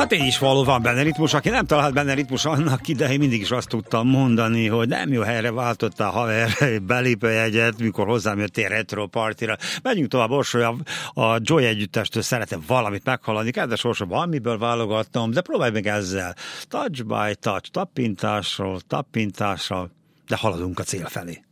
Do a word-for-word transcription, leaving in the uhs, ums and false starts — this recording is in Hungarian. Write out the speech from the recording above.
Hát én is való, van benne ritmus. Aki nem talált benne ritmus, annak idején mindig is azt tudtam mondani, hogy nem jó helyre váltotta a haver belépőjegyet, mikor hozzám jöttél retro partira. Menjünk tovább, Orsolya, a Joy együttestől szeretem valamit meghallani. Kedves Orsolya, van miből válogatnom, de próbálj meg ezzel. Touch by touch, tappintásról, tappintásról, de haladunk a cél felé.